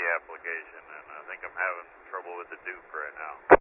application, and I think I'm having trouble with the dupe right now.